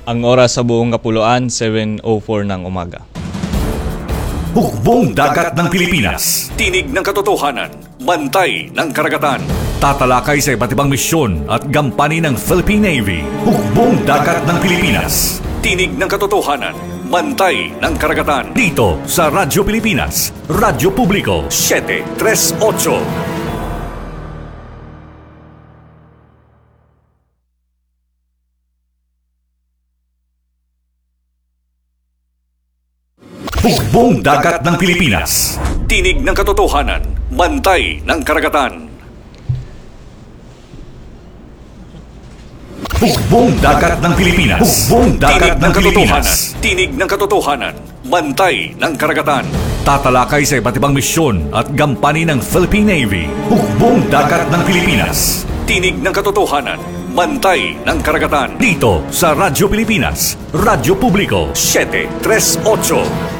Ang oras sa buong Kapuluan, 7:04 ng umaga. Hukbong Dagat ng Pilipinas. Tinig ng katotohanan. Bantay ng karagatan. Tatalakay sa iba't ibang misyon at gampanin ng Philippine Navy. Hukbong Dagat ng Pilipinas. Tinig ng katotohanan. Bantay ng karagatan. Dito sa Radyo Pilipinas. Radyo Publiko 738. Hukbong Dagat ng Pilipinas. Tinig ng katotohanan. Bantay ng karagatan. Hukbong Dagat ng Pilipinas. Hukbong Dagat ng Pilipinas. Tinig ng katotohanan. Bantay ng karagatan. Tatalakay sa iba't ibang misyon at gampanin ng Philippine Navy. Hukbong Dagat ng Pilipinas. Tinig ng katotohanan. Bantay ng karagatan. Dito sa Radyo Pilipinas. Radyo Publiko 738.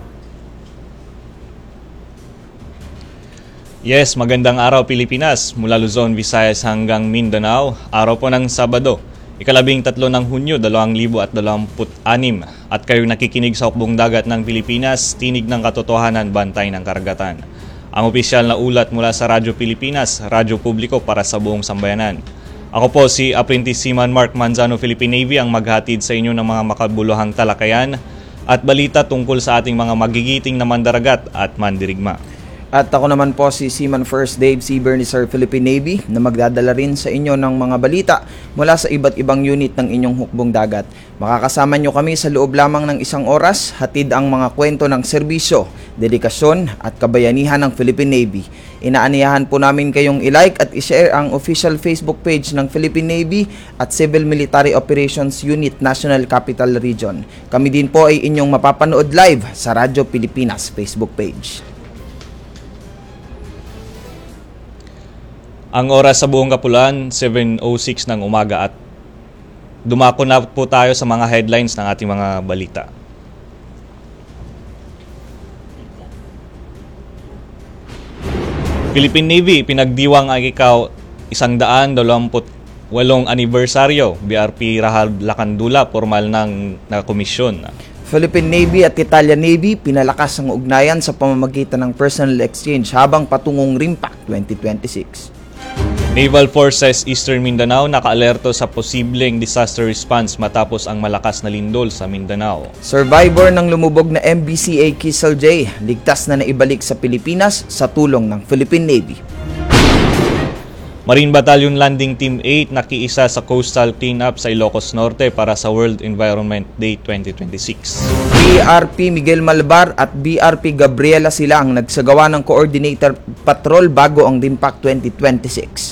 Yes, magandang araw Pilipinas, mula Luzon, Visayas hanggang Mindanao. Araw po ng Sabado, 13 ng Hunyo 2026 at kayo nakikinig sa Hukbong Dagat ng Pilipinas, tinig ng katotohanan, bantay ng karagatan. Ang opisyal na ulat mula sa Radyo Pilipinas, Radyo Publiko para sa buong sambayanan. Ako po si Apprentice Seaman Mark Manzano, Philippine Navy, ang maghatid sa inyo ng mga makabuluhang talakayan at balita tungkol sa ating mga magigiting na mandaragat at mandirigma. At ako naman po si Seaman First Dave C. Bernicer, Philippine Navy, na magdadala rin sa inyo ng mga balita mula sa iba't ibang unit ng inyong hukbong dagat. Makakasama nyo kami sa loob lamang ng isang oras, hatid ang mga kwento ng serbisyo, dedikasyon at kabayanihan ng Philippine Navy. Inaaniyahan po namin kayong i-like at i-share ang official Facebook page ng Philippine Navy at Civil Military Operations Unit National Capital Region. Kami din po ay inyong mapapanood live sa Radyo Pilipinas Facebook page. Ang oras sa buong Kapuluan, 7:06 ng umaga at dumako na po tayo sa mga headlines ng ating mga balita. Philippine Navy, pinagdiwang ang ika-128 anibersaryo. BRP Rahal Lacandula, formal ng nakomisyon. Philippine Navy at Italian Navy, pinalakas ang ugnayan sa pamamagitan ng personal exchange habang patungong RIMPAC 2026. Naval Forces Eastern Mindanao nakaalerto sa posibleng disaster response matapos ang malakas na lindol sa Mindanao. Survivor ng lumubog na MBCA Kissel J, ligtas na naibalik sa Pilipinas sa tulong ng Philippine Navy. Marine Battalion Landing Team 8 nakiisa sa coastal cleanup sa Ilocos Norte para sa World Environment Day 2026. BRP Miguel Malbar at BRP Gabriela Silang nagsagawa ng coordinator patrol bago ang RIMPAC 2026.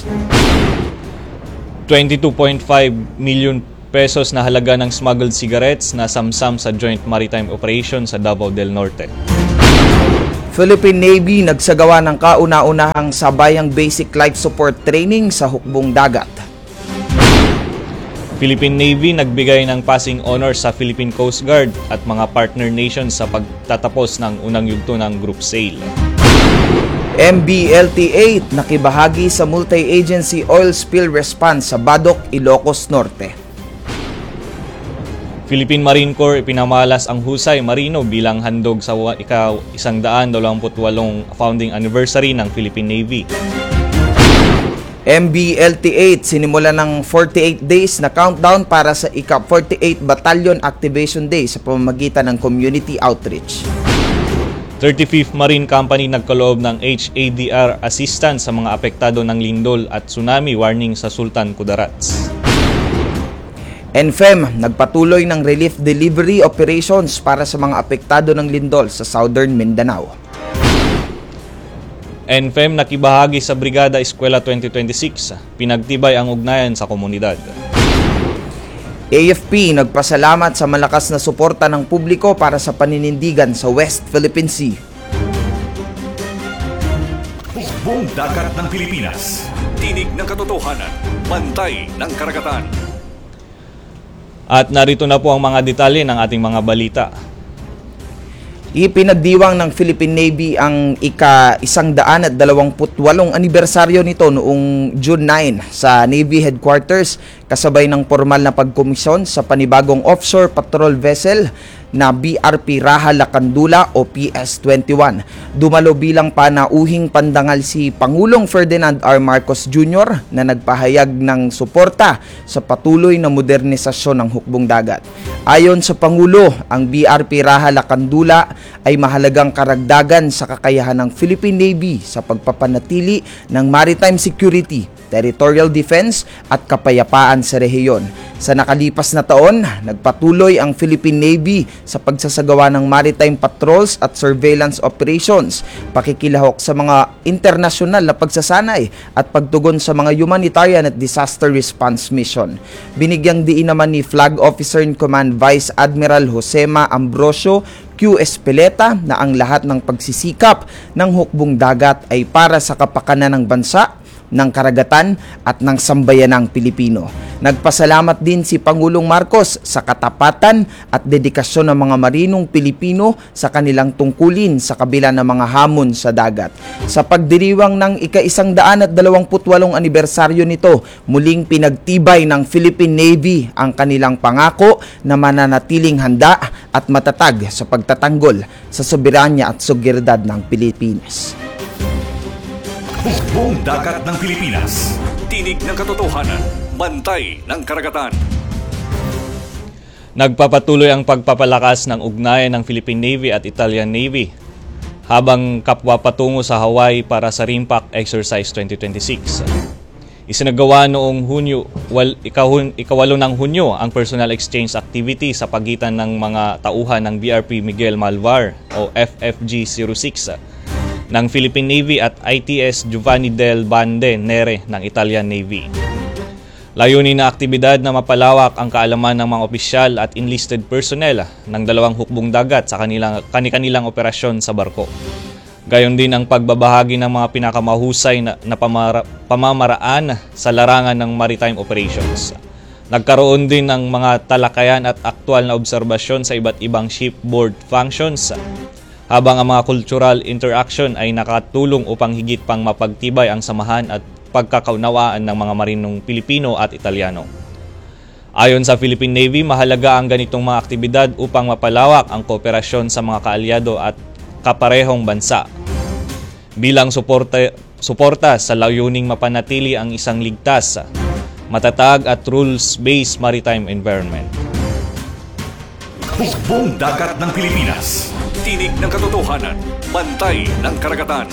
22.5 million pesos na halaga ng smuggled cigarettes na samsam sa Joint Maritime Operation sa Davao del Norte. Philippine Navy nagsagawa ng kauna-unahang sabayang basic life support training sa hukbong dagat. Philippine Navy nagbigay ng passing honor sa Philippine Coast Guard at mga partner nations sa pagtatapos ng unang yugto ng group sail. MBLT-8 nakibahagi sa multi-agency oil spill response sa Badoc, Ilocos Norte. Philippine Marine Corps ipinamalas ang Husay Marino bilang handog sa ika-128 founding anniversary ng Philippine Navy. MBLT-8 sinimula ng 48 days na countdown para sa ika-48 Battalion Activation Day sa pamamagitan ng community outreach. 35th Marine Company nagkaloob ng HADR assistance sa mga apektado ng lindol at tsunami warning sa Sultan Kudarats. NFEM nagpatuloy ng relief delivery operations para sa mga apektado ng lindol sa Southern Mindanao. NFEM nakibahagi sa Brigada Eskwela 2026, pinagtibay ang ugnayan sa komunidad. AFP nagpasalamat sa malakas na suporta ng publiko para sa paninindigan sa West Philippine Sea. Hukbong Dagat ng Pilipinas. Tinig ng katotohanan. Bantay ng karagatan. At narito na po ang mga detalye ng ating mga balita. Ipinagdiwang ng Philippine Navy ang ika-128 anibersaryo nito noong June 9 sa Navy Headquarters kasabay ng formal na pagkomisyon sa panibagong offshore patrol vessel na BRP Raha Lacandula o PS-21. Dumalo bilang panauhing pandangal si Pangulong Ferdinand R. Marcos Jr. na nagpahayag ng suporta sa patuloy na modernisasyon ng hukbong dagat. Ayon sa Pangulo, ang BRP Raha Lacandula ay mahalagang karagdagan sa kakayahan ng Philippine Navy sa pagpapanatili ng maritime security, territorial defense at kapayapaan sa rehiyon. Sa nakalipas na taon, nagpatuloy ang Philippine Navy sa pagsasagawa ng maritime patrols at surveillance operations, pakikilahok sa mga internasyonal na pagsasanay at pagtugon sa mga humanitarian at disaster response mission. Binigyang diin naman ni Flag Officer in Command Vice Admiral Josema Ambrosio Q. Espeleta na ang lahat ng pagsisikap ng hukbong dagat ay para sa kapakanan ng bansa, ng karagatan at ng sambayanang Pilipino. Nagpasalamat din si Pangulong Marcos sa katapatan at dedikasyon ng mga marinong Pilipino sa kanilang tungkulin sa kabila ng mga hamon sa dagat. Sa pagdiriwang ng ika-128 anibersaryo nito, muling pinagtibay ng Philippine Navy ang kanilang pangako na mananatiling handa at matatag sa pagtatanggol sa soberanya at seguridad ng Pilipinas. Hukbong Dagat ng Pilipinas. Tinig ng katotohanan. Bantay ng karagatan. Nagpapatuloy ang pagpapalakas ng ugnayan ng Philippine Navy at Italian Navy habang kapwa patungo sa Hawaii para sa RIMPAC Exercise 2026. Isinagawa noong ikawalo ng Hunyo ang personal exchange activity sa pagitan ng mga tauhan ng BRP Miguel Malvar o FFG-06 ng Philippine Navy at ITS Giovanni del Bande Nere ng Italian Navy. Layunin na aktibidad na mapalawak ang kaalaman ng mga opisyal at enlisted personnel ng dalawang hukbong dagat sa kanilang operasyon sa barko. Gayon din ang pagbabahagi ng mga pinakamahusay na pamamaraan sa larangan ng maritime operations. Nagkaroon din ng mga talakayan at aktwal na obserbasyon sa iba't ibang shipboard functions, habang ang mga cultural interaction ay nakatulong upang higit pang mapagtibay ang samahan at pagkakaunawaan ng mga marinong Pilipino at Italyano. Ayon sa Philippine Navy, mahalaga ang ganitong mga aktibidad upang mapalawak ang kooperasyon sa mga kaalyado at kaparehong bansa bilang suporta sa layuning mapanatili ang isang ligtas, matatag at rules-based maritime environment. Hukbong Dagat ng Pilipinas. Tinig ng katotohanan. Bantay ng karagatan.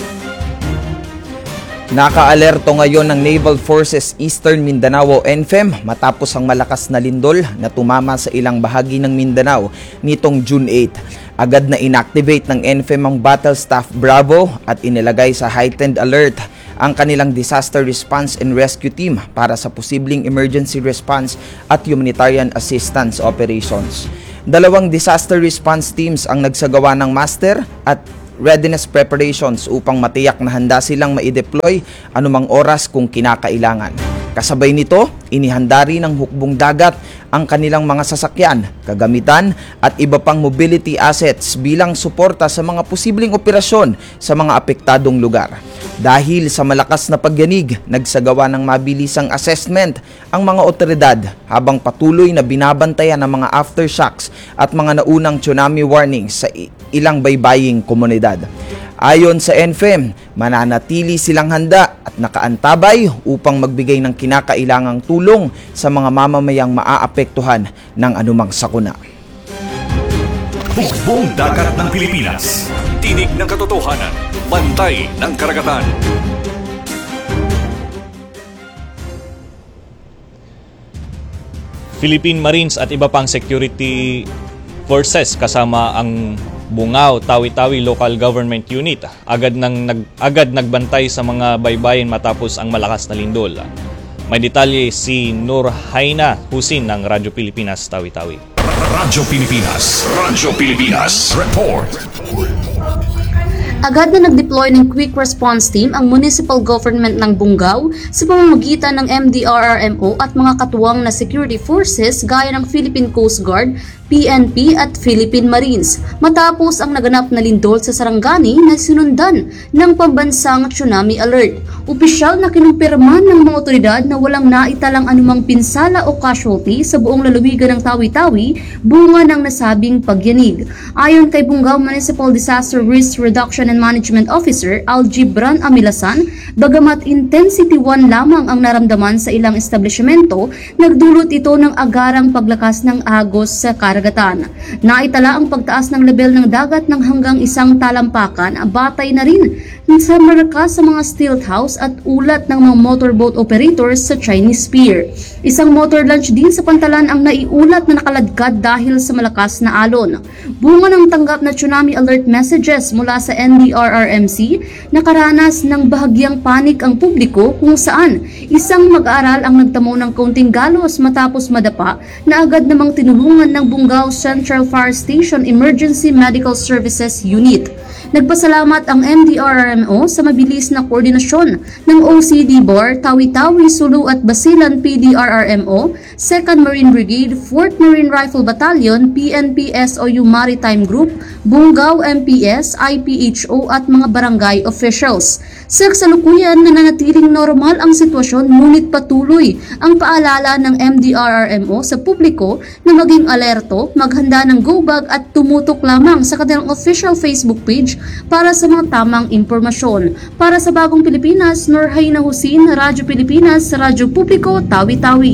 Naka-alerto ngayon ng Naval Forces Eastern Mindanao o NFEM matapos ang malakas na lindol na tumama sa ilang bahagi ng Mindanao nitong June 8. Agad na inactivate ng NFEM ang Battle Staff Bravo at inilagay sa heightened alert ang kanilang Disaster Response and Rescue Team para sa posibleng emergency response at humanitarian assistance operations. Dalawang disaster response teams ang nagsagawa ng master at readiness preparations upang matiyak na handa silang maideploy anumang oras kung kinakailangan. Kasabay nito, inihanda rin ng hukbong dagat ang kanilang mga sasakyan, kagamitan at iba pang mobility assets bilang suporta sa mga posibleng operasyon sa mga apektadong lugar. Dahil sa malakas na pagyanig, nagsagawa ng mabilisang assessment ang mga otoridad habang patuloy na binabantayan ang mga aftershocks at mga naunang tsunami warnings sa ilang baybaying komunidad. Ayon sa NFEM, mananatili silang handa at nakaantabay upang magbigay ng kinakailangang tulong sa mga mamamayang maaapektuhan ng anumang sakuna. Hukbong Dagat ng Pilipinas. Tinig ng katotohanan. Bantay ng karagatan. Philippine Marines at iba pang security forces kasama ang Bungao, Tawi-Tawi Local Government Unit agad nagbantay sa mga baybayin matapos ang malakas na lindol. May detalye si Nurhaina Husin ng Radyo Pilipinas Tawi-Tawi. Radyo Pilipinas. Report. Agad na nag-deploy ng Quick Response Team ang Municipal Government ng Bungao sa pamamagitan ng MDRRMO at mga katuwang na security forces gaya ng Philippine Coast Guard, PNP at Philippine Marines matapos ang naganap na lindol sa Sarangani na sinundan ng pambansang tsunami alert. Opisyal na kinumpirma ng mga otoridad na walang naitalang anumang pinsala o casualty sa buong lalawigan ng Tawi-Tawi bunga ng nasabing pagyanig. Ayon kay Bungaw Municipal Disaster Risk Reduction and Management Officer Algibran Amilasan, bagamat intensity 1 lamang ang naramdaman sa ilang establishmento, nagdulot ito ng agarang paglakas ng agos sa karagatan. Naitala ang pagtaas ng level ng dagat ng hanggang 1 talampakan, batay na rin sa marka sa mga stilt house at ulat ng mga motorboat operators sa Chinese Pier. Isang motor launch din sa Pantalan ang naiulat na nakaladkad dahil sa malakas na alon. Bunga ng tanggap na tsunami alert messages mula sa NDRRMC, nakaranas ng bahagyang panik ang publiko kung saan isang mag-aaral ang nagtamo ng kaunting galos matapos madapa na agad namang tinulungan ng Bungaw Central Fire Station Emergency Medical Services Unit. Nagpasalamat ang NDRRMO sa mabilis na koordinasyon ng OCD BOR, Tawi-Tawi, Sulu at Basilan PDRRMO, 2nd Marine Brigade, 4th Marine Rifle Battalion, PNP SOU Maritime Group, Bungaw MPS, IPHO at mga barangay officials. Sa kasalukuyan, nananatiling normal ang sitwasyon ngunit patuloy ang paalala ng MDRRMO sa publiko na maging alerto, maghanda ng go bag at tumutok lamang sa kanilang official Facebook page para sa mga tamang impormasyon. Para sa Bagong Pilipinas, Norhaina Husin, Radyo Pilipinas, Radyo Publiko, Tawi-Tawi.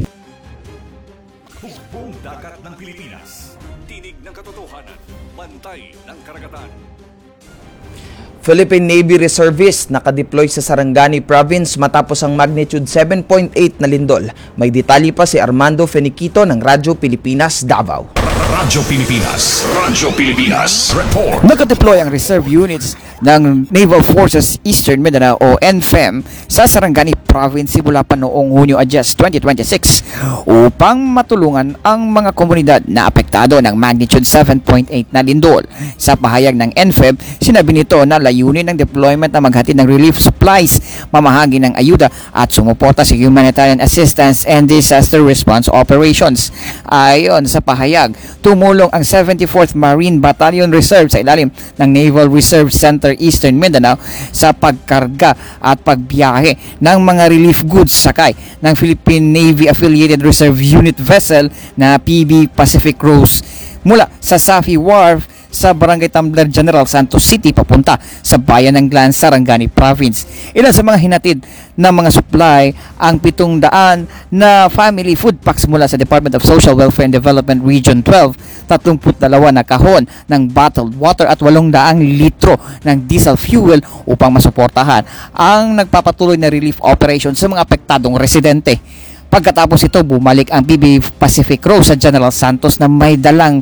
Hukbong dagat ng Pilipinas. Tinig ng katotohanan. Bantay ng karagatan. Philippine Navy reservist nakadeploy sa Sarangani Province matapos ang magnitude 7.8 na lindol. May detalye pa si Armando Feniquito ng Radyo Pilipinas, Davao. Radyo Pilipinas. Radyo Pilipinas. Report. Nakadeploy ang reserve units ng Naval Forces Eastern Mindanao o NFEM sa Sarangani Province simula pa noong Hunyo 2026 upang matulungan ang mga komunidad na apektado ng magnitude 7.8 na lindol. Sa pahayag ng NFEM, sinabi nito na layunin ng deployment na maghatid ng relief supplies, mamahagi ng ayuda at sumuporta sa humanitarian assistance and disaster response operations. Ayon sa pahayag, tumulong ang 74th Marine Battalion Reserve sa ilalim ng Naval Reserve Center Eastern Mindanao sa pagkarga at pagbiyahe ng mga relief goods sakay ng Philippine Navy Affiliated Reserve Unit vessel na PB Pacific Rose mula sa Safi Wharf sa Barangay Tumbler General Santos City papunta sa bayan ng Glan, Sarangani Province. Ilan sa mga hinatid na mga supply ang 700 na family food packs mula sa Department of Social Welfare and Development Region 12, 32 na kahon ng bottled water at 800 litro ng diesel fuel upang masuportahan ang nagpapatuloy na relief operation sa mga apektadong residente. Pagkatapos ito, bumalik ang PB Pacific Rose sa General Santos na may dalang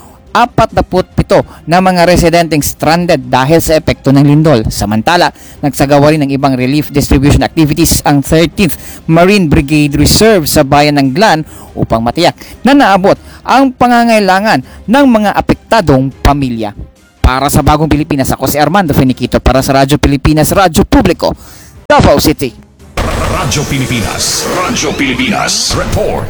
47 na mga residenteng stranded dahil sa epekto ng lindol. Samantala, nagsagawa rin ng ibang relief distribution activities ang 13th Marine Brigade Reserve sa bayan ng Glan upang matiyak na naabot ang pangangailangan ng mga apektadong pamilya. Para sa Bagong Pilipinas, ako si Armando Feniquito para sa Radyo Pilipinas, Radyo Publiko, Davao City. Radyo Pilipinas. Radyo Pilipinas. Report.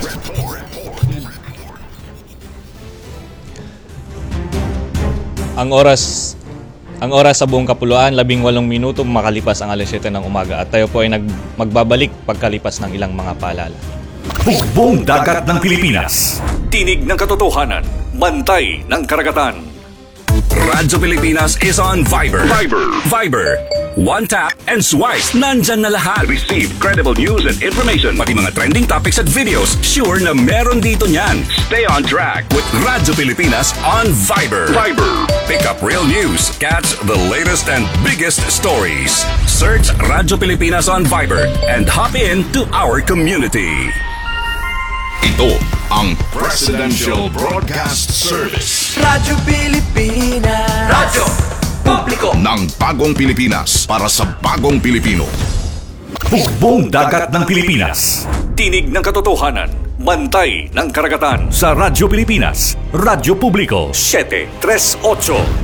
Ang oras sa buong kapuluan, 18 minuto makalipas ang alas 7 ng umaga at tayo po ay magbabalik pagkalipas ng ilang mga paalala. Hukbong dagat ng Pilipinas. Tinig ng katotohanan. Bantay ng karagatan. Radyo Pilipinas is on Viber. Viber. One tap and swipe. Nandyan na lahat. Receive credible news and information. Pati mga trending topics at videos. Sure na meron dito niyan. Stay on track with Radyo Pilipinas on Viber. Pick up real news. Catch the latest and biggest stories. Search Radyo Pilipinas on Viber and hop in to our community. Ito ang Presidential Broadcast Service. Radyo Pilipinas. Radyo Publiko Ng Bagong Pilipinas para sa Bagong Pilipino. Hukbong dagat ng Pilipinas. Tinig ng katotohanan. Bantay ng karagatan. Sa Radyo Pilipinas, Radyo Publiko 738.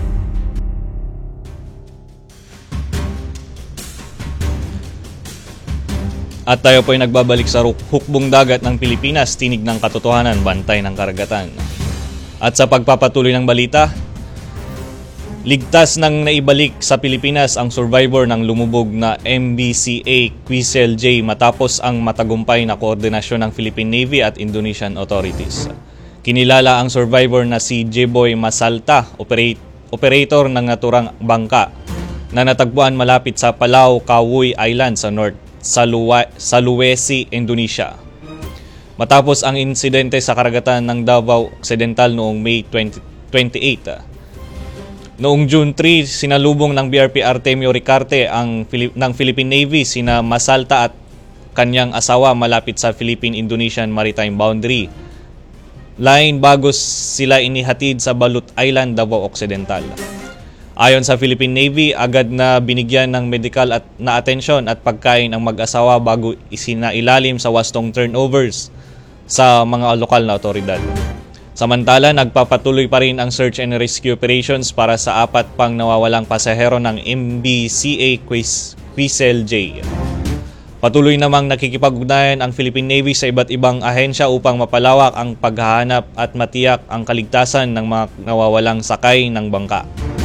At tayo po ay nagbabalik sa hukbong dagat ng Pilipinas, tinig ng katotohanan, bantay ng karagatan. At sa pagpapatuloy ng balita, ligtas nang naibalik sa Pilipinas ang survivor ng lumubog na MBCA Quezon J matapos ang matagumpay na koordinasyon ng Philippine Navy at Indonesian authorities. Kinilala ang survivor na si Jeboy Masalta, operator ng naturang bangka na natagpuan malapit sa Palau Kawoy Island sa North Sulawesi, Indonesia. Matapos ang insidente sa karagatan ng Davao Occidental noong May 28. Noong June 3, sinalubong ng BRP Artemio Ricarte ng Philippine Navy sina Masalta at kanyang asawa malapit sa Philippine-Indonesian Maritime Boundary line bago sila inihatid sa Balut Island, Davao Occidental. Ayon sa Philippine Navy, agad na binigyan ng medical na atensyon at pagkain ang mag-asawa bago isinailalim sa wastong turnovers sa mga lokal na otoridad. Samantala, nagpapatuloy pa rin ang search and rescue operations para sa 4 pang nawawalang pasahero ng MBCA Quezon J. Patuloy namang nakikipag-ugnayan ang Philippine Navy sa iba't ibang ahensya upang mapalawak ang paghahanap at matiyak ang kaligtasan ng mga nawawalang sakay ng bangka.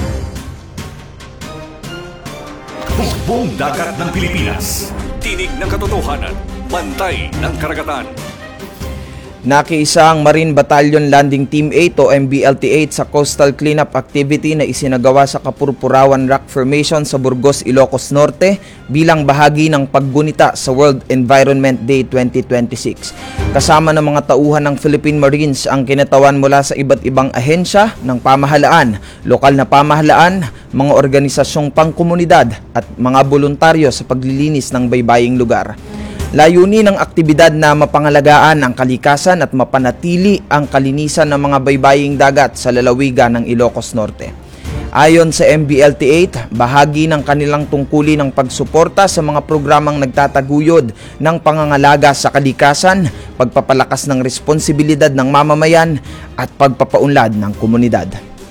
Hukbong dagat ng Pilipinas. Tinig ng katotohanan. Bantay ng karagatan. Nakiisa ang Marine Battalion Landing Team 8 o MBLT-8 sa coastal cleanup activity na isinagawa sa Kapurpurawan Rock Formation sa Burgos, Ilocos Norte bilang bahagi ng paggunita sa World Environment Day 2026. Kasama ng mga tauhan ng Philippine Marines ang kinatawan mula sa iba't ibang ahensya ng pamahalaan, lokal na pamahalaan, mga organisasyong pangkomunidad at mga voluntaryo sa paglilinis ng baybaying lugar. Layunin ng aktibidad na mapangalagaan ang kalikasan at mapanatili ang kalinisan ng mga baybaying dagat sa lalawigan ng Ilocos Norte. Ayon sa MBLT-8, bahagi ng kanilang tungkulin ang pagsuporta sa mga programang nagtataguyod ng pangangalaga sa kalikasan, pagpapalakas ng responsibilidad ng mamamayan at pagpapaunlad ng komunidad.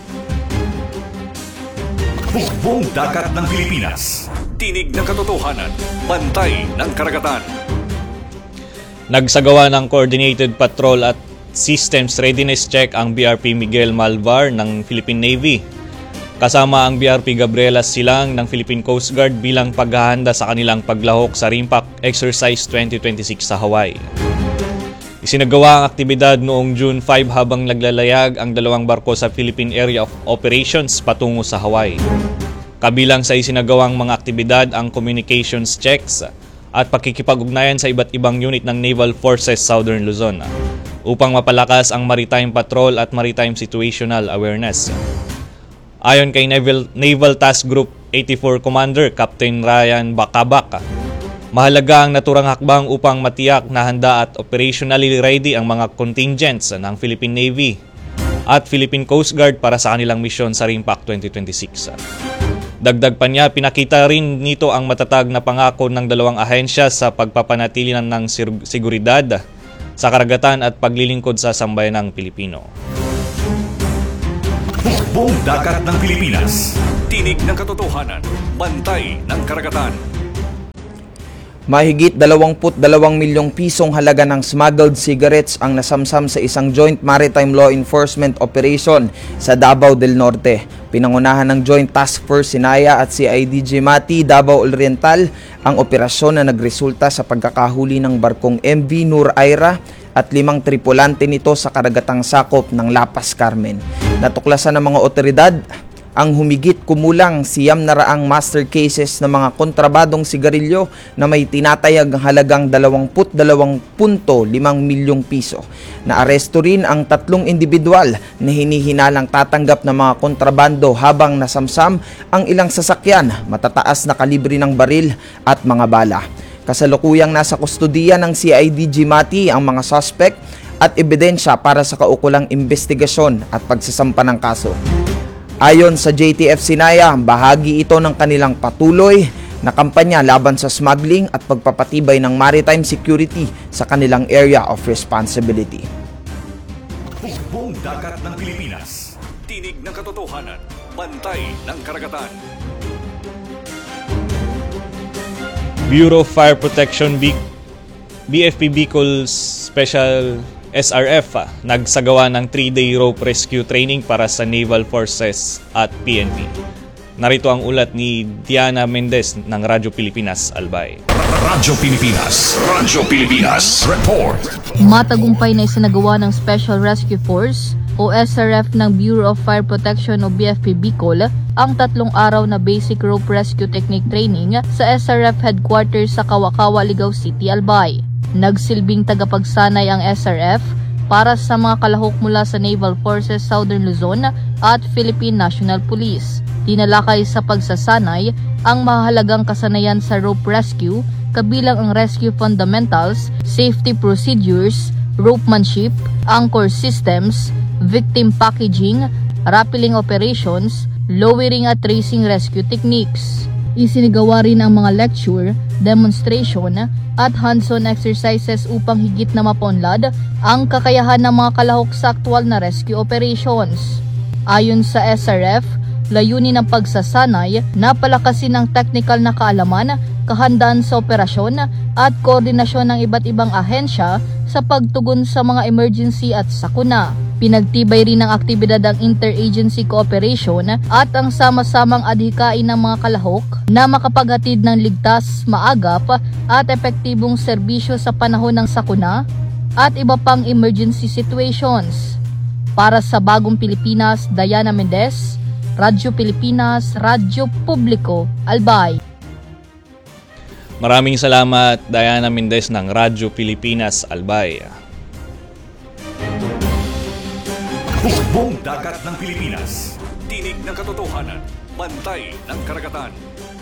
Hukbong dagat ng Pilipinas. Tinig ng katotohanan. Bantay ng karagatan. Nagsagawa ng coordinated patrol at systems readiness check ang BRP Miguel Malvar ng Philippine Navy. Kasama ang BRP Gabriela Silang ng Philippine Coast Guard bilang paghahanda sa kanilang paglahok sa RIMPAC Exercise 2026 sa Hawaii. Isinagawa ang aktibidad noong June 5 habang naglalayag ang 2 barko sa Philippine Area of Operations patungo sa Hawaii. Kabilang sa isinagawang mga aktibidad ang communications checks at pakikipag-ugnayan sa iba't ibang unit ng Naval Forces Southern Luzon upang mapalakas ang maritime patrol at maritime situational awareness. Ayon kay Naval Task Group 84 Commander Captain Ryan Bakabak, mahalaga ang naturang hakbang upang matiyak na handa at operationally ready ang mga contingents ng Philippine Navy at Philippine Coast Guard para sa kanilang misyon sa RIMPAC 2026. Dagdag pa niya, pinakita rin nito ang matatag na pangako ng 2 ahensya sa pagpapanatili ng seguridad sa karagatan at paglilingkod sa sambayanang Pilipino. Hukbong dagat ng Pilipinas. Tinig ng katotohanan. Bantay ng karagatan. Mahigit 22 milyong pisong halaga ng smuggled cigarettes ang nasamsam sa isang joint maritime law enforcement operation sa Davao del Norte. Pinangunahan ng Joint Task Force Sinaya at CIDG Mati Davao Oriental ang operasyon na nagresulta sa pagkakahuli ng barkong MV Nur Aira at 5 tripulante nito sa karagatang sakop ng Lapas Carmen. Natuklasan ng mga otoridad ang humigit kumulang 900 master cases ng mga kontrabadong sigarilyo na may tinatayag halagang 22.5 milyong piso. Naaresto rin ang 3 individual na hinihinalang tatanggap ng mga kontrabando habang nasamsam ang ilang sasakyan, matataas na kalibre ng baril at mga bala. Kasalukuyang nasa kustudiya ng CIDG Mati ang mga suspect at ebidensya para sa kaukulang investigasyon at pagsasampa ng kaso. Ayon sa JTF Sinaya, bahagi ito ng kanilang patuloy na kampanya laban sa smuggling at pagpapatibay ng maritime security sa kanilang area of responsibility. Hukbong dagat ng Pilipinas. Tinig ng katotohanan. Bantay ng karagatan. Bureau of Fire Protection BFP Bicol Special SRF nagsagawa ng 3-day rope rescue training para sa Naval Forces at PNP. Narito ang ulat ni Diana Mendez ng Radyo Pilipinas, Albay. Radyo Pilipinas Report. Matagumpay na isinagawa ng Special Rescue Force o SRF ng Bureau of Fire Protection o BFP Bicol ang 3 araw na basic rope rescue technique training sa SRF headquarters sa Kawakawa, Ligao City, Albay. Nagsilbing tagapagsanay ang SRF para sa mga kalahok mula sa Naval Forces Southern Luzon at Philippine National Police. Tinalakay sa pagsasanay ang mahalagang kasanayan sa rope rescue kabilang ang rescue fundamentals, safety procedures, ropemanship, anchor systems, victim packaging, rappelling operations, lowering at tracing rescue techniques. Isinigawa rin ang mga lecture, demonstration at hands-on exercises upang higit na mapaunlad ang kakayahan ng mga kalahok sa aktwal na rescue operations. Ayon sa SRF, layunin ng pagsasanay na palakasin ang technical na kaalaman, kahandaan sa operasyon at koordinasyon ng iba't ibang ahensya sa pagtugon sa mga emergency at sakuna. Pinagtibay rin ng aktibidad ang interagency cooperation at ang sama-samang adhikain ng mga kalahok na makapaghatid ng ligtas, maagap at epektibong serbisyo sa panahon ng sakuna at iba pang emergency situations. Para sa Bagong Pilipinas, Diana Mendez, Radyo Pilipinas, Radyo Publiko, Albay. Maraming salamat, Diana Mendez ng Radyo Pilipinas, Albay. Hukbong dagat ng Pilipinas. Tinig ng katotohanan. Bantay ng karagatan.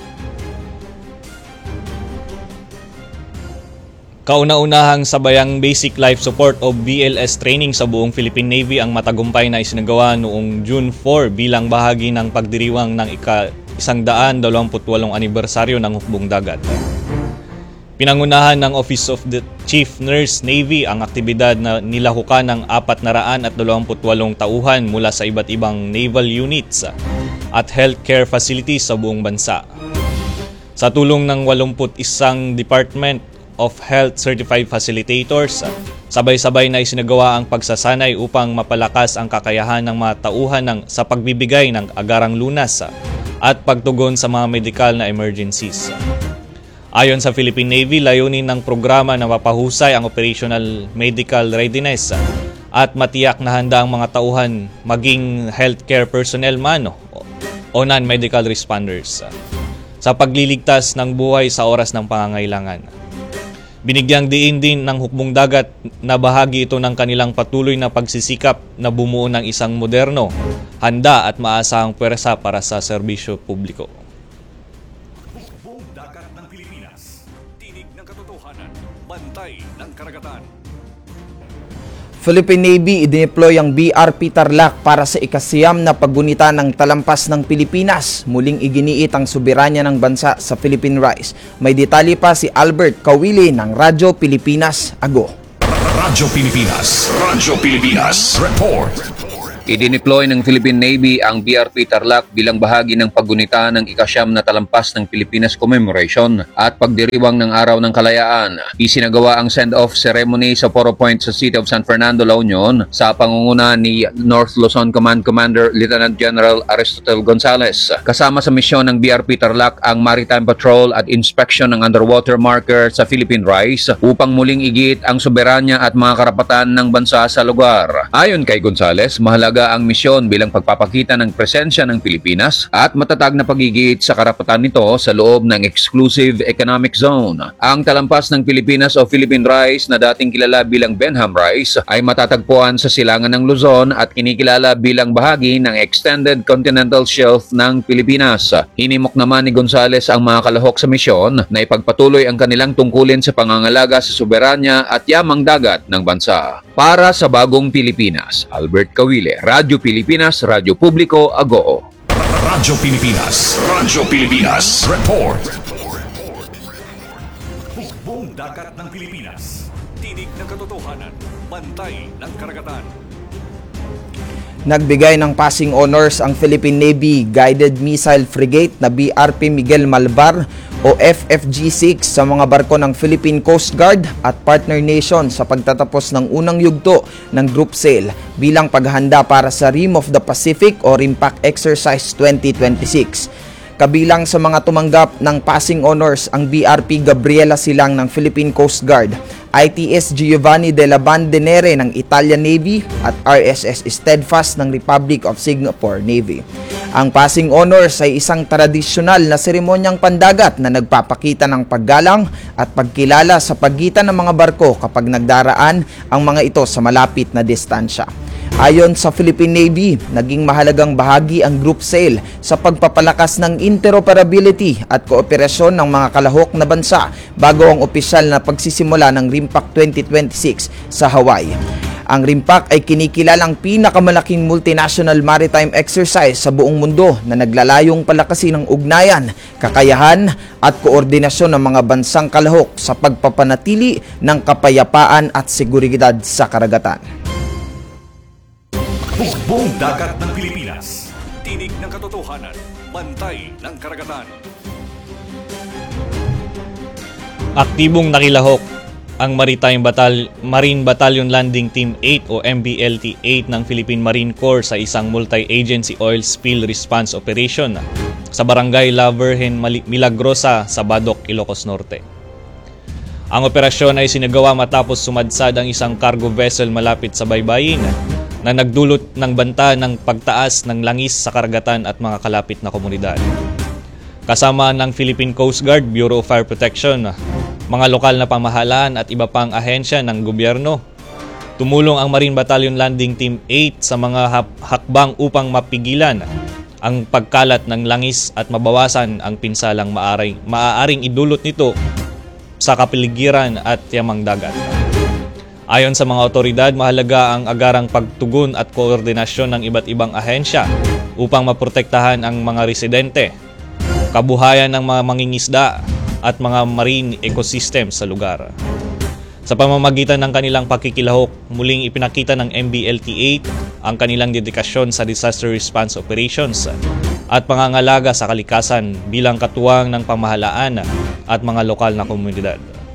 Kauna-unahang sabayang Basic Life Support o BLS training sa buong Philippine Navy ang matagumpay na isinagawa noong June 4 bilang bahagi ng pagdiriwang ng ika-128 anibersaryo ng Hukbong Dagat. Pinangunahan ng Office of the Chief Nurse Navy ang aktibidad na nilahukan ng 428 tauhan mula sa iba't ibang naval units at healthcare facilities sa buong bansa. Sa tulong ng 81 Department of Health Certified Facilitators, sabay-sabay na isinagawa ang pagsasanay upang mapalakas ang kakayahan ng mga tauhan sa pagbibigay ng agarang lunas at pagtugon sa mga medical na emergencies. Ayon sa Philippine Navy, layunin ng programa na mapahusay ang operational medical readiness at matiyak na handa ang mga tauhan maging healthcare personnel man o non-medical responders sa pagliligtas ng buhay sa oras ng pangangailangan. Binigyang diin din ng Hukbong Dagat na bahagi ito ng kanilang patuloy na pagsisikap na bumuo ng isang moderno, handa at maasahang pwersa para sa serbisyo publiko. Hukbong dagat ng Pilipinas. Tinig ng katotohanan. Bantay ng karagatan. Philippine Navy idineploy ang BRP Tarlac para sa ikasiyam na paggunita ng talampas ng Pilipinas. Muling iginiit ang soberanya ng bansa sa Philippine Rice. May detalye pa si Albert Kawili ng Radyo Pilipinas, Ago. Radyo Pilipinas Report. Idineploy ng Philippine Navy ang BRP Tarlac bilang bahagi ng paggunita ng ika-9 na talampas ng Pilipinas Commemoration at pagdiriwang ng Araw ng Kalayaan. Isinagawa ang send-off ceremony sa Poro Point sa City of San Fernando, La Union sa pangunguna ni North Luzon Command Commander Lieutenant General Aristotle Gonzales. Kasama sa misyon ng BRP Tarlac ang Maritime Patrol at inspection ng underwater marker sa Philippine Rice upang muling igit ang soberanya at mga karapatan ng bansa sa lugar. Ayon kay Gonzales, mahalaga ang misyon bilang pagpapakita ng presensya ng Pilipinas at matatag na pagigit sa karapatan nito sa loob ng Exclusive Economic Zone. Ang talampas ng Pilipinas o Philippine Rice na dating kilala bilang Benham Rice ay matatagpuan sa silangan ng Luzon at kinikilala bilang bahagi ng Extended Continental Shelf ng Pilipinas. Hinimok naman ni Gonzales ang mga kalahok sa misyon na ipagpatuloy ang kanilang tungkulin sa pangangalaga sa soberanya at yamang dagat ng bansa. Para sa Bagong Pilipinas, Albert Kawile, Radyo Pilipinas, Radyo Publiko, Agoo. Radyo Pilipinas Report. Hukbong dagat ng Pilipinas. Tinig ng katotohanan. Bantay ng karagatan. Nagbigay ng passing honors ang Philippine Navy Guided Missile Frigate na BRP Miguel Malvar o FFG-6 sa mga barko ng Philippine Coast Guard at partner nation sa pagtatapos ng unang yugto ng group sail bilang paghahanda para sa Rim of the Pacific o RIMPAC Exercise 2026. Kabilang sa mga tumanggap ng passing honors ang BRP Gabriela Silang ng Philippine Coast Guard, ITS Giovanni della Bandenere ng Italian Navy at RSS Steadfast ng Republic of Singapore Navy. Ang passing honors ay isang tradisyonal na seremonyang pandagat na nagpapakita ng paggalang at pagkilala sa pagitan ng mga barko kapag nagdaraan ang mga ito sa malapit na distansya. Ayon sa Philippine Navy, naging mahalagang bahagi ang group sail sa pagpapalakas ng interoperability at kooperasyon ng mga kalahok na bansa bago ang opisyal na pagsisimula ng RIMPAC 2026 sa Hawaii. Ang RIMPAC ay kinikilalang pinakamalaking multinational maritime exercise sa buong mundo na naglalayong palakasin ng ugnayan, kakayahan at koordinasyon ng mga bansang kalahok sa pagpapanatili ng kapayapaan at seguridad sa karagatan. Hukbong dagat ng Pilipinas. Tinig ng katotohanan. Bantay ng karagatan. Aktibong nakilahok ang Marine Battalion Landing Team 8 o MBLT-8 ng Philippine Marine Corps sa isang multi-agency oil spill response operation sa barangay La Virgen Milagrosa sa Badok, Ilocos Norte. Ang operasyon ay sinagawa matapos sumadsad ang isang cargo vessel malapit sa baybayin na nagdulot ng banta ng pagtaas ng langis sa karagatan at mga kalapit na komunidad. Kasama ng Philippine Coast Guard, Bureau of Fire Protection, mga lokal na pamahalaan at iba pang ahensya ng gobyerno, tumulong ang Marine Battalion Landing Team 8 sa mga hakbang upang mapigilan ang pagkalat ng langis at mabawasan ang pinsalang maaaring idulot nito sa kapaligiran at yamang dagat. Ayon sa mga otoridad, mahalaga ang agarang pagtugon at koordinasyon ng iba't ibang ahensya upang maprotektahan ang mga residente, kabuhayan ng mga mangingisda at mga marine ecosystem sa lugar. Sa pamamagitan ng kanilang pakikilahok, muling ipinakita ng MBLT-8 ang kanilang dedikasyon sa disaster response operations at pangangalaga sa kalikasan bilang katuwang ng pamahalaan at mga lokal na komunidad.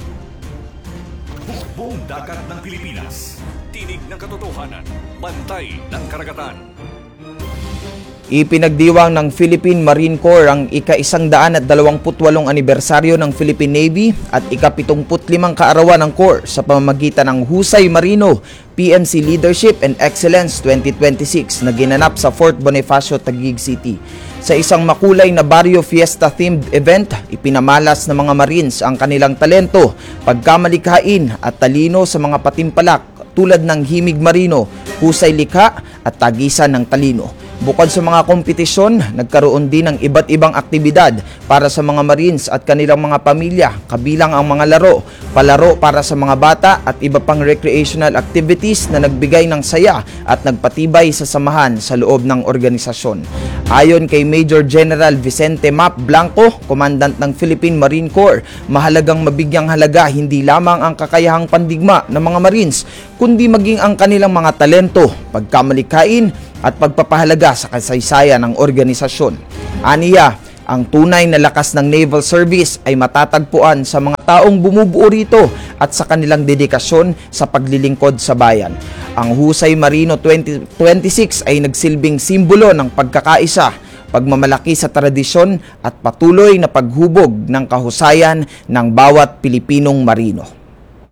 Hukbong dagat ng Pilipinas. Tinig ng katotohanan. Bantay ng karagatan. Ipinagdiwang ng Philippine Marine Corps ang ika-128 anibersaryo ng Philippine Navy at ika-75 kaarawan ng Corps sa pamamagitan ng Husay Marino PMC Leadership and Excellence 2026 na ginanap sa Fort Bonifacio, Taguig City. Sa isang makulay na Barrio Fiesta-themed event, ipinamalas ng mga Marines ang kanilang talento, pagkamalikhain at talino sa mga patimpalak tulad ng himig marino, husay likha at tagisan ng talino. Bukod sa mga kompetisyon, nagkaroon din ng iba't ibang aktibidad para sa mga Marines at kanilang mga pamilya, kabilang ang mga laro, palaro para sa mga bata at iba pang recreational activities na nagbigay ng saya at nagpatibay sa samahan sa loob ng organisasyon. Ayon kay Major General Vicente Map Blanco, Commandant ng Philippine Marine Corps, mahalagang mabigyang halaga hindi lamang ang kakayahang pandigma ng mga Marines, kundi maging ang kanilang mga talento, pagkamalikhain at pagpapahalaga sa kasaysayan ng organisasyon. Aniya, ang tunay na lakas ng Naval Service ay matatagpuan sa mga taong bumubuo rito at sa kanilang dedikasyon sa paglilingkod sa bayan. Ang Husay Marino 2026 ay nagsilbing simbolo ng pagkakaisa, pagmamalaki sa tradisyon at patuloy na paghubog ng kahusayan ng bawat Pilipinong marino.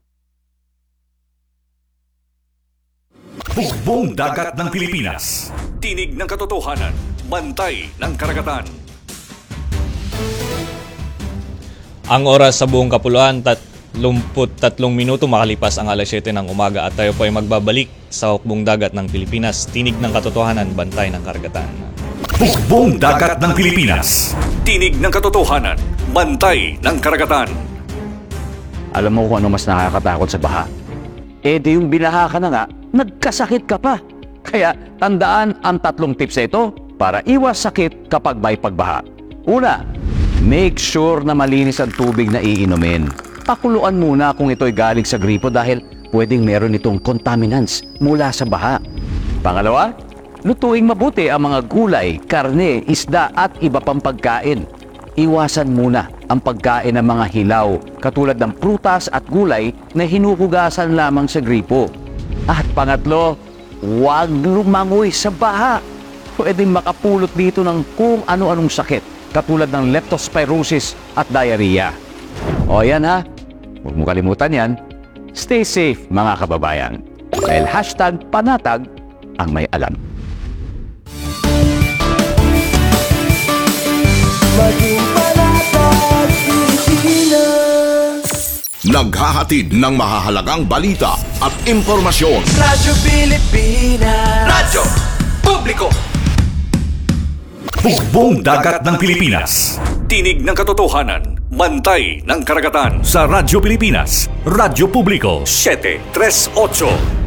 Hukbong dagat ng Pilipinas. Tinig ng katotohanan. Bantay ng karagatan. Ang oras sa buong kapuluan, 33 minuto makalipas ang alas 7 ng umaga at tayo po ay magbabalik sa Hukbong Dagat ng Pilipinas. Tinig ng katotohanan, bantay ng karagatan. Hukbong dagat ng Pilipinas. Tinig ng katotohanan. Bantay ng karagatan. Alam mo kung ano mas nakakatakot sa baha? Eh di yung binaha ka na nga, nagkasakit ka pa. Kaya tandaan ang 3 tips na ito para iwas sakit kapag may pagbaha. Una, make sure na malinis ang tubig na iinumin. Pakuluan muna kung ito'y galing sa gripo dahil pwedeng meron itong contaminants mula sa baha. Pangalawa, Lutuing mabuti ang mga gulay, karne, isda at iba pang pagkain. Iwasan muna ang pagkain ng mga hilaw katulad ng prutas at gulay na hinuhugasan lamang sa gripo. At pangatlo, huwag lumangoy sa baha. Pwedeng makapulot dito ng kung ano-anong sakit katulad ng leptospirosis at diarrhea. O yan ha, huwag mo kalimutan yan. Stay safe mga kababayan. Dahil #panatag ang may alam. Maging panatag Pilipinas. Naghahatid ng mahahalagang balita at impormasyon. Radyo Pilipinas. Radyo Publiko. Hukbong Dagat ng Pilipinas. Tinig ng katotohanan. Bantay ng karagatan. Sa Radyo Pilipinas. Radyo Publiko. 738.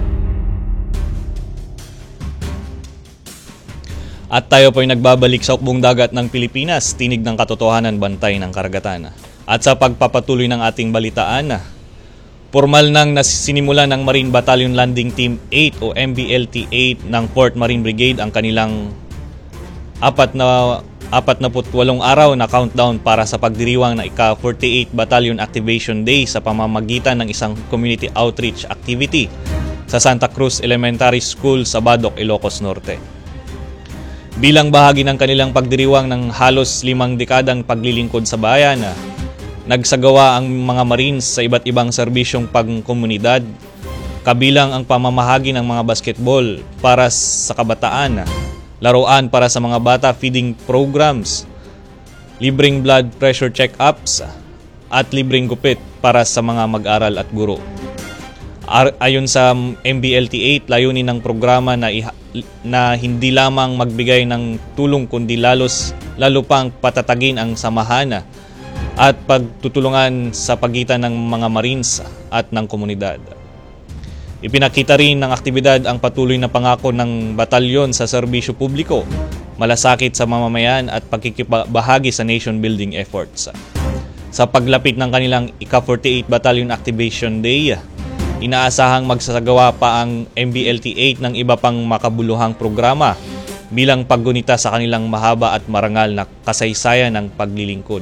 At tayo po'y nagbabalik sa Hukbong Dagat ng Pilipinas, tinig ng katotohanan, bantay ng karagatan. At sa pagpapatuloy ng ating balitaan, formal nang nasinimula ng Marine Battalion Landing Team 8 o MBLT 8 ng 4th Marine Brigade ang kanilang 48 araw na countdown para sa pagdiriwang na ika-48 Battalion Activation Day sa pamamagitan ng isang community outreach activity sa Santa Cruz Elementary School sa Badoc, Ilocos Norte. Bilang bahagi ng kanilang pagdiriwang ng halos 5 dekadang paglilingkod sa bayan, nagsagawa ang mga Marines sa iba't ibang serbisyong pangkomunidad, kabilang ang pamamahagi ng mga basketball para sa kabataan, laruan para sa mga bata, feeding programs, libreng blood pressure check-ups, at libreng gupit para sa mga mag-aral at guro. Ayon sa MBLT 8, layunin ng programa na hindi lamang magbigay ng tulong kundi lalo pang patatagin ang samahan at pagtutulungan sa pagitan ng mga Marines at ng komunidad. Ipinakita rin ng aktibidad ang patuloy na pangako ng batalyon sa serbisyo publiko, malasakit sa mamamayan at pagkikibahagi sa nation building efforts. Sa paglapit ng kanilang ika-48 Battalion Activation Day, inaasahang magsasagawa pa ang MBLT 8 ng iba pang makabuluhang programa bilang paggunita sa kanilang mahaba at marangal na kasaysayan ng paglilingkod.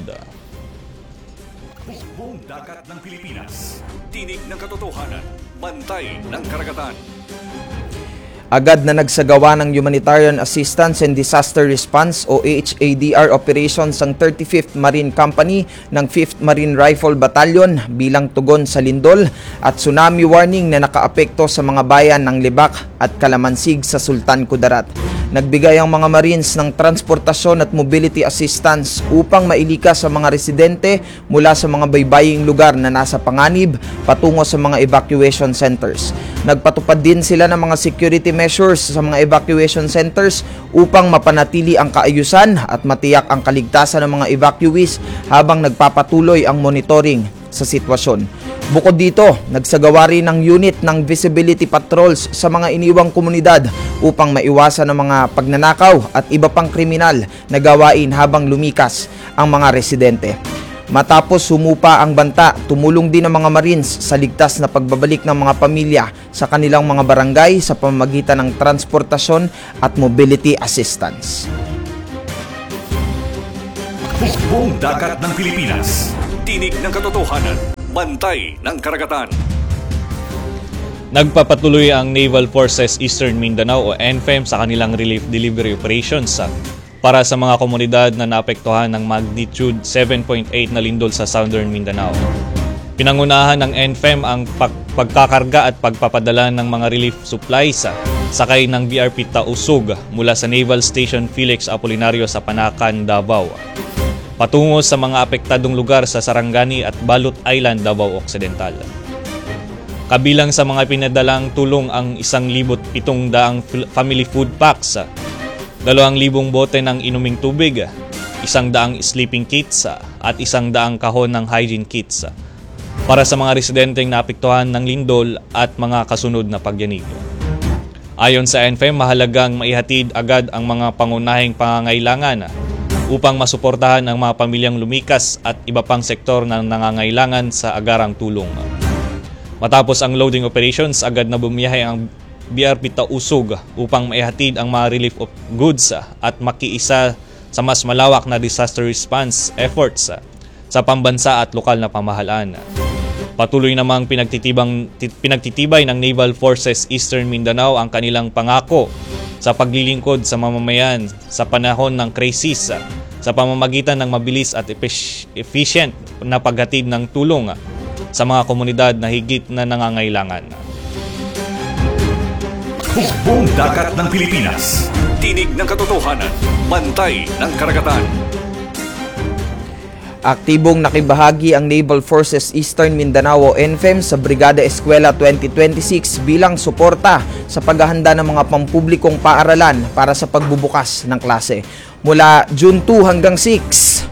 Hukbong Dagat ng Pilipinas. Tinig ng katotohanan. Bantay ng karagatan. Agad na nagsagawa ng Humanitarian Assistance and Disaster Response o HADR operations ang 35th Marine Company ng 5th Marine Rifle Battalion bilang tugon sa lindol at tsunami warning na nakaapekto sa mga bayan ng Libak at Kalamansig sa Sultan Kudarat. Nagbigay ang mga Marines ng transportasyon at mobility assistance upang mailikas sa mga residente mula sa mga baybaying lugar na nasa panganib patungo sa mga evacuation centers. Nagpatupad din sila ng mga security measures sa mga evacuation centers upang mapanatili ang kaayusan at matiyak ang kaligtasan ng mga evacuees habang nagpapatuloy ang monitoring sa sitwasyon. Bukod dito, nagsagawa rin ng unit ng visibility patrols sa mga iniwang komunidad upang maiwasan ang mga pagnanakaw at iba pang kriminal na gawain habang lumikas ang mga residente. Matapos sumupa ang banta, tumulong din ang mga Marines sa ligtas na pagbabalik ng mga pamilya sa kanilang mga barangay sa pamamagitan ng transportasyon at mobility assistance. Hukbong Dagat ng Pilipinas. Tinig ng katotohanan. Bantay ng karagatan. Nagpapatuloy ang Naval Forces Eastern Mindanao o NFEM sa kanilang relief delivery operations para sa mga komunidad na naapektuhan ng magnitude 7.8 na lindol sa Southern Mindanao. Pinangunahan ng NFEM ang pagkakarga at pagpapadala ng mga relief supplies sakay ng BRP Tausug mula sa Naval Station Felix Apolinario sa Panacan, Davao, patungo sa mga apektadong lugar sa Sarangani at Balut Island, Davao Occidental. Kabilang sa mga pinadalang tulong ang 1,700 family food packs, 2,000 bote ng inuming tubig, 100 sleeping kits at 100 kahon ng hygiene kits para sa mga residenteng naapektuhan ng lindol at mga kasunod na pagyanig. Ayon sa NFEM, mahalagang maihatid agad ang mga pangunahing pangangailangan upang masuportahan ang mga pamilyang lumikas at iba pang sektor na nangangailangan sa agarang tulong. Matapos ang loading operations, agad na bumiyahe ang BRP Tausug upang maihatid ang mga relief of goods at makiisa sa mas malawak na disaster response efforts sa pambansa at lokal na pamahalaan. Patuloy namang pinagtitibay ng Naval Forces Eastern Mindanao ang kanilang pangako sa paglilingkod sa mamamayan sa panahon ng krisis sa pamamagitan ng mabilis at efficient na paghatid ng tulong sa mga komunidad na higit na nangangailangan. Hukbong Dagat ng Pilipinas. Tinig ng katotohanan. Bantay ng karagatan. Aktibong nakibahagi ang Naval Forces Eastern Mindanao o NFEM sa Brigada Eskwela 2026 bilang suporta sa paghahanda ng mga pampublikong paaralan para sa pagbubukas ng klase. Mula June 2 hanggang 6.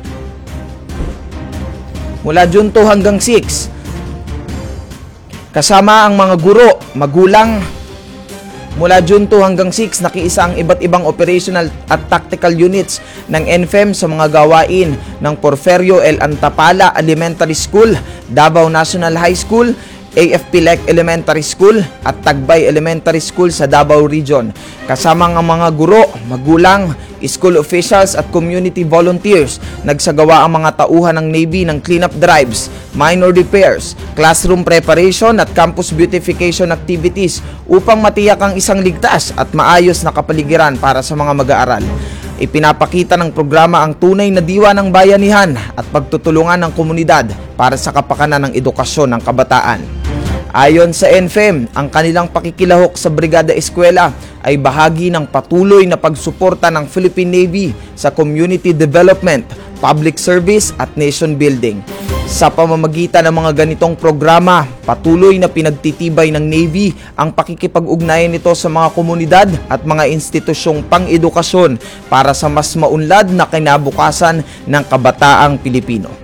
Kasama ang mga guro, magulang. Mula June 2 hanggang 6, nakiisa ang iba't ibang operational at tactical units ng NFEM sa mga gawain ng Porfirio L. Antapala Elementary School, Davao National High School, AFP Lec Elementary School at Tagbay Elementary School sa Davao Region. Kasama ang mga guro, magulang, school officials at community volunteers, nagsagawa ang mga tauhan ng Navy ng cleanup drives, minor repairs, classroom preparation at campus beautification activities upang matiyak ang isang ligtas at maayos na kapaligiran para sa mga mag-aaral. Ipinapakita ng programa ang tunay na diwa ng bayanihan at pagtutulungan ng komunidad para sa kapakanan ng edukasyon ng kabataan. Ayon sa NFEM, ang kanilang pakikilahok sa Brigada Eskwela ay bahagi ng patuloy na pagsuporta ng Philippine Navy sa community development, public service at nation building. Sa pamamagitan ng mga ganitong programa, patuloy na pinagtitibay ng Navy ang pakikipag-ugnayan nito sa mga komunidad at mga institusyong pang-edukasyon para sa mas maunlad na kinabukasan ng kabataang Pilipino.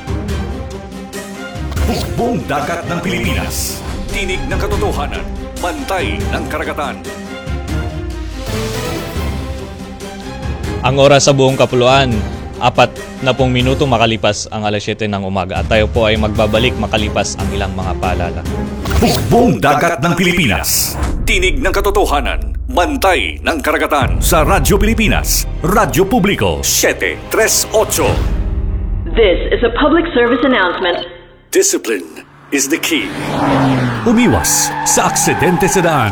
Hukbong Dagat ng Pilipinas. Tinig ng katotohanan. Bantay ng karagatan. Ang oras sa buong kapuluan, 40 minuto makalipas ang alas 7 ng umaga at tayo po ay magbabalik makalipas ang ilang mga paalala. Hukbong Dagat ng Pilipinas. Tinig ng katotohanan. Bantay ng karagatan. Sa Radyo Pilipinas. Radyo Publiko 738. This is a public service announcement. Discipline is the key. Umiwas sa aksidente sa daan.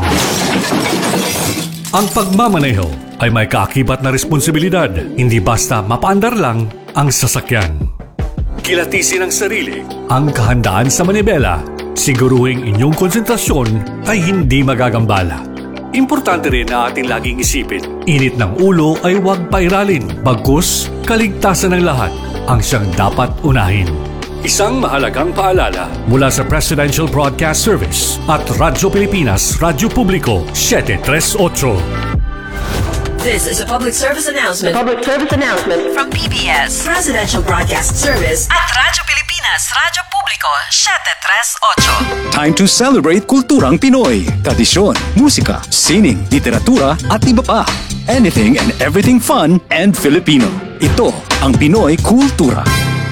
Ang pagmamaneho ay may kaakibat na responsibilidad. Hindi basta mapaandar lang ang sasakyan. Kilatisin ang sarili. Ang kahandaan sa manibela. Siguruhing inyong konsentrasyon ay hindi magagambala. Importante rin na ating laging isipin. Init ng ulo ay huwag pairalin. Bagkus, kaligtasan ng lahat ang siyang dapat unahin. Isang mahalagang paalala mula sa Presidential Broadcast Service at Radyo Pilipinas, Radyo Publiko 738. This is a public service announcement. Public service announcement From PBS, Presidential Broadcast Service at Radyo Pilipinas, Radyo Publiko 738. Time to celebrate kulturang Pinoy. Tradisyon, musika, sining, literatura at iba pa. Anything and everything fun and Filipino. Ito ang Pinoy Kultura.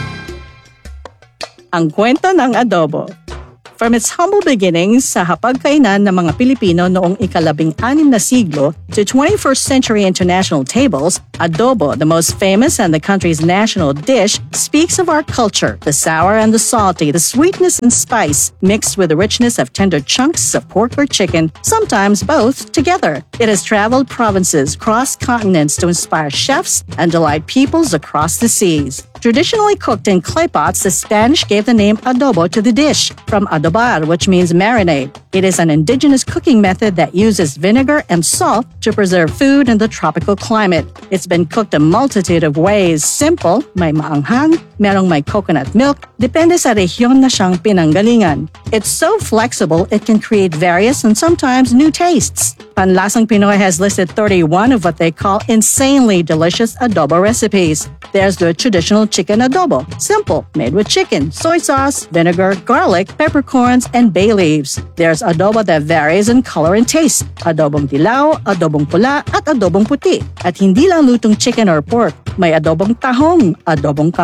Ang kwento ng adobo. From its humble beginnings sa hapagkainan ng mga Pilipino noong ika-16 na siglo to 21st century international tables, adobo, the most famous and the country's national dish, speaks of our culture, the sour and the salty, the sweetness and spice, mixed with the richness of tender chunks of pork or chicken, sometimes both together. It has traveled provinces, crossed continents to inspire chefs and delight peoples across the seas. Traditionally cooked in clay pots, the Spanish gave the name adobo to the dish, from adobar, which means marinade. It is an indigenous cooking method that uses vinegar and salt to preserve food in the tropical climate. It's been cooked a multitude of ways. Simple, may maanghang, merong may coconut milk, depende sa rehiyon na siyang pinanggalingan. It's so flexible, it can create various and sometimes new tastes. Panlasang Pinoy has listed 31 of what they call insanely delicious adobo recipes. There's the traditional chicken adobo, simple, made with chicken, soy sauce, vinegar, garlic, peppercorns, and bay leaves. There's adobo that varies in color and taste, adobong dilaw, adobong pula, at adobong puti. At hindi lang lutong chicken or pork, may adobong tahong, adobong kangkong,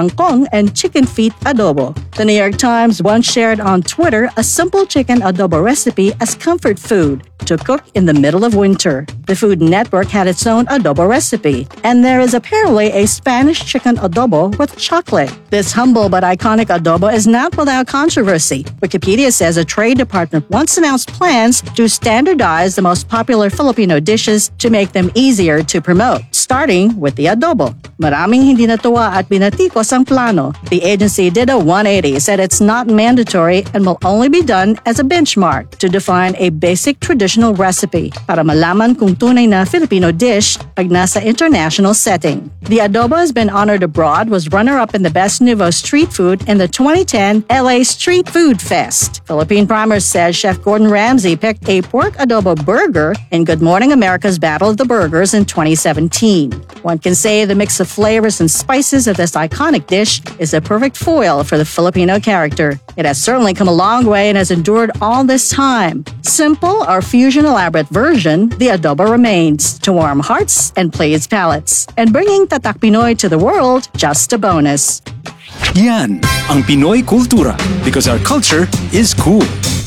kangkong and chicken feet adobo. The New York Times once shared on Twitter a simple chicken adobo recipe as comfort food to cook in the middle of winter. The Food Network had its own adobo recipe, and there is apparently a Spanish chicken adobo with chocolate. This humble but iconic adobo is not without controversy. Wikipedia says a Trade Department once announced plans to standardize the most popular Filipino dishes to make them easier to promote, starting with the adobo. Maraming hindi natuwa at binatikos ang plano. The agency did a 180, said it's not mandatory and will only be done as a benchmark to define a basic traditional recipe para malaman kung tunay na Filipino dish pag nasa international setting. The adobo has been honored abroad, was runner-up in the Best Nouveau Street Food in the 2010 LA Street Food Fest. Philippine Primer says Chef Gordon Ramsay picked a pork adobo burger in Good Morning America's Battle of the Burgers in 2017. One can say the mix of flavors and spices of this iconic dish is a perfect foil for the Filipino character. It has certainly come a long way and has endured all this time. Simple or fusion elaborate version, the adobo remains to warm hearts and please palates. And bringing Tatak Pinoy to the world, just a bonus. Yan ang Pinoy kultura because our culture is cool.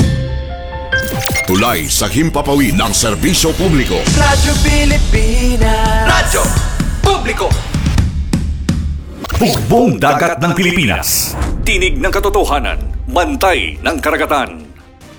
Tulay sa himpapawid ng serbisyo publiko. Radyo Pilipinas. Radyo Publiko. Hukbong dagat ng Pilipinas. Tinig ng katotohanan. Bantay ng karagatan.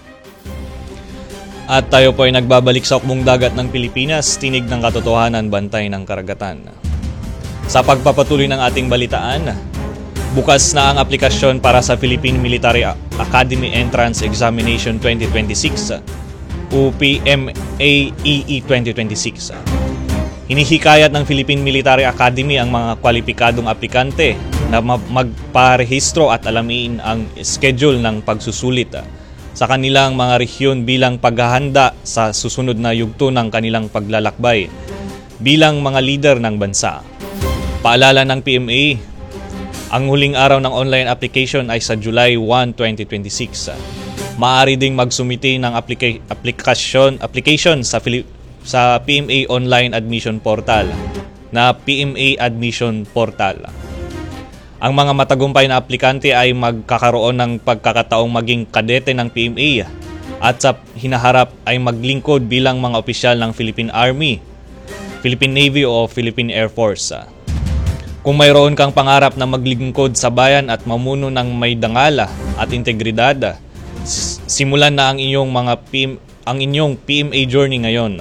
At tayo po ay nagbabalik sa hukbong dagat ng Pilipinas, tinig ng katotohanan, bantay ng karagatan. Sa pagpapatuloy ng ating balitaan, bukas na ang aplikasyon para sa Philippine Military Academy Entrance Examination 2026 o PMAEE 2026. Hinihikayat ng Philippine Military Academy ang mga kwalipikadong aplikante na magparehistro at alamin ang schedule ng pagsusulit sa kanilang mga rehiyon bilang paghahanda sa susunod na yugto ng kanilang paglalakbay bilang mga leader ng bansa. Paalala ng PMA, ang huling araw ng online application ay sa July 1, 2026. Maaari ding magsumite ng application sa PMA Online Admission Portal na PMA Admission Portal. Ang mga matagumpay na aplikante ay magkakaroon ng pagkakataong maging kadete ng PMA at sa hinaharap ay maglingkod bilang mga opisyal ng Philippine Army, Philippine Navy o Philippine Air Force. Kung mayroon kang pangarap na maglingkod sa bayan at mamuno ng may dangala at integridad, simulan na ang inyong PMA journey ngayon.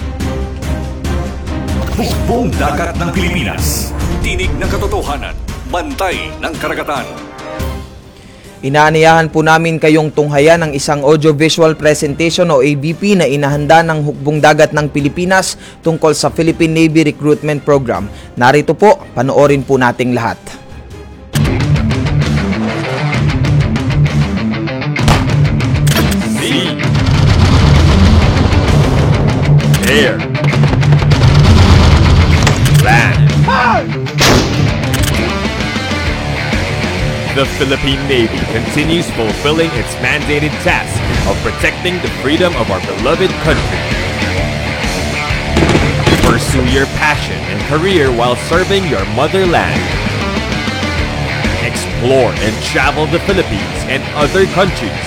Hukbong dagat ng Pilipinas. Tinig ng katotohanan. Bantay ng karagatan. Inaaniyahan po namin kayong tunghayan ng isang audiovisual presentation o ABP na inahanda ng Hukbong Dagat ng Pilipinas tungkol sa Philippine Navy Recruitment Program. Narito po, panoorin po nating lahat. Sea, air, land. The Philippine Navy continues fulfilling its mandated task of protecting the freedom of our beloved country. Pursue your passion and career while serving your motherland. Explore and travel the Philippines and other countries.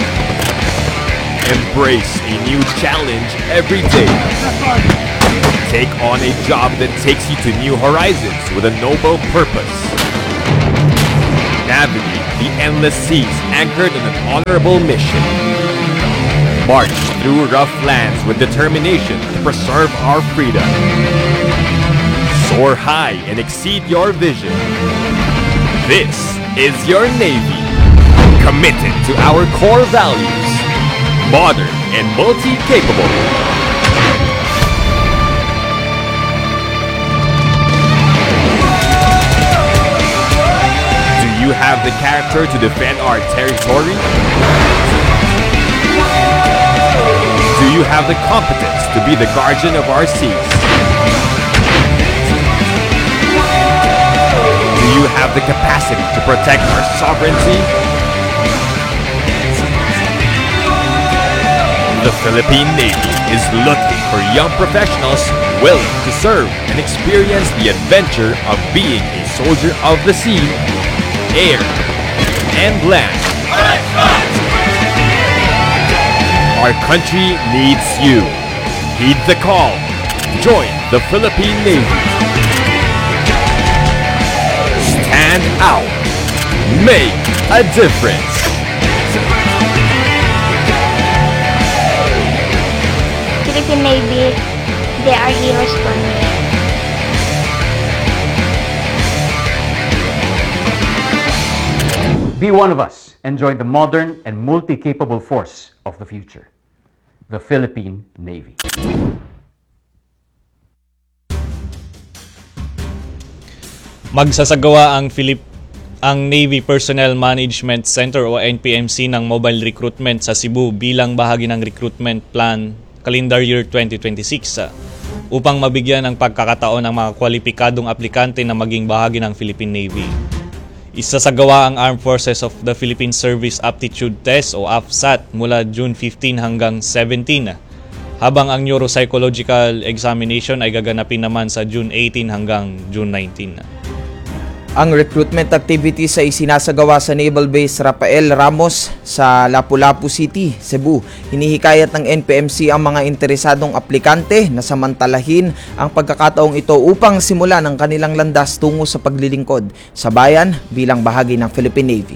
Embrace a new challenge every day. Take on a job that takes you to new horizons with a noble purpose. Navigate the endless seas anchored in an honorable mission. March through rough lands with determination to preserve our freedom. Soar high and exceed your vision. This is your Navy, committed to our core values, modern and multi-capable. Do you have the character to defend our territory? Do you have the competence to be the guardian of our seas? Do you have the capacity to protect our sovereignty? The Philippine Navy is looking for young professionals willing to serve and experience the adventure of being a soldier of the sea air, and land. Our country needs you. Heed the call. Join the Philippine Navy. Stand out. Make a difference. Philippine Navy, they are heroes for me. Be one of us and join the modern and multi-capable force of the future, the Philippine Navy. Magsasagawa ang Navy Personnel Management Center o NPMC ng mobile recruitment sa Cebu bilang bahagi ng recruitment plan calendar year 2026 upang mabigyan ng pagkakataon ng mga kwalipikadong aplikante na maging bahagi ng Philippine Navy. Isasagawa ang Armed Forces of the Philippine Service Aptitude Test o AFSAT mula June 15 hanggang 17, habang ang Neuropsychological Examination ay gaganapin naman sa June 18 hanggang June 19. Ang recruitment activities ay sinasagawa sa Naval Base Rafael Ramos sa Lapu-Lapu City, Cebu. Hinihikayat ng NPMC ang mga interesadong aplikante na samantalahin ang pagkakataong ito upang simulan ang kanilang landas tungo sa paglilingkod sa bayan bilang bahagi ng Philippine Navy.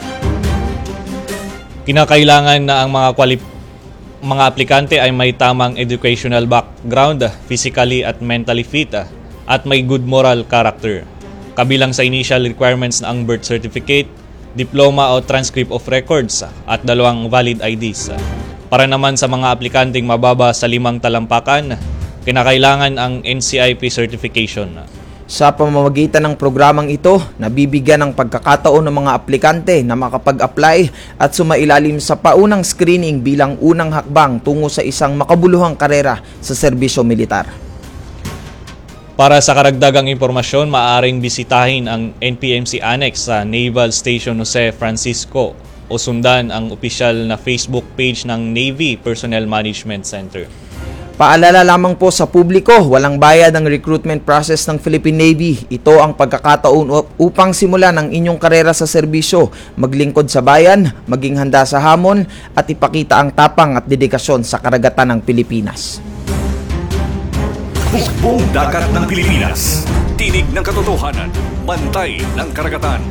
Kinakailangan na ang mga aplikante ay may tamang educational background, physically at mentally fit, at may good moral character. Kabilang sa initial requirements na ang birth certificate, diploma o transcript of records at 2 valid IDs. Para naman sa mga aplikanteng mababa sa 5 talampakan, kinakailangan ang NCIP certification. Sa pamamagitan ng programang ito, nabibigyan ng pagkakataon ng mga aplikante na makapag-apply at sumailalim sa paunang screening bilang unang hakbang tungo sa isang makabuluhang karera sa serbisyo militar. Para sa karagdagang impormasyon, maaaring bisitahin ang NPMC Annex sa Naval Station Jose Francisco o sundan ang opisyal na Facebook page ng Navy Personnel Management Center. Paalala lamang po sa publiko, walang bayad ang recruitment process ng Philippine Navy. Ito ang pagkakataon upang simulan ang inyong karera sa serbisyo, maglingkod sa bayan, maging handa sa hamon at ipakita ang tapang at dedikasyon sa karagatan ng Pilipinas. Hukbong dagat ng Pilipinas. Tinig ng katotohanan. Bantay ng karagatan.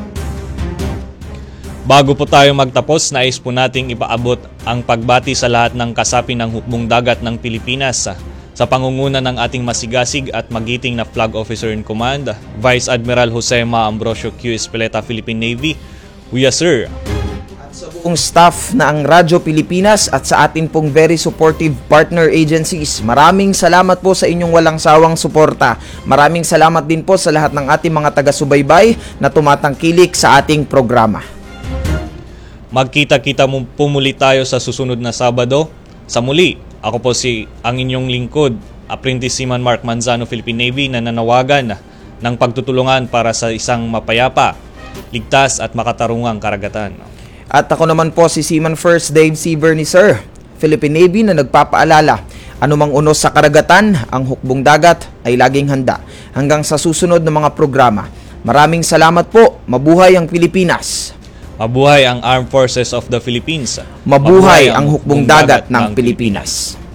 Bago po tayo magtapos, nais po nating ipaabot ang pagbati sa lahat ng kasapi ng hukbong dagat ng Pilipinas sa pangunguna ng ating masigasig at magiting na Flag Officer in Command, Vice Admiral Jose Ma Ambrosio Q. Espeleta, Philippine Navy. Huya sir! Sa buong staff na ang Radyo Pilipinas at sa atin pong very supportive partner agencies, maraming salamat po sa inyong walang sawang suporta. Maraming salamat din po sa lahat ng ating mga taga-subaybay na tumatangkilik sa ating programa. Magkita-kita po muli tayo sa susunod na Sabado. Sa muli, ako po ang inyong lingkod, Apprentice Seaman Mark Manzano, Philippine Navy, na nanawagan ng pagtutulungan para sa isang mapayapa, ligtas at makatarungang karagatan. At ako naman po si Seaman First Dave C. Bernicer, Philippine Navy, na nagpapaalala, anumang unos sa karagatan, ang hukbong dagat ay laging handa. Hanggang sa susunod na mga programa. Maraming salamat po. Mabuhay ang Pilipinas. Mabuhay ang Armed Forces of the Philippines. Mabuhay ang hukbong dagat ng Pilipinas.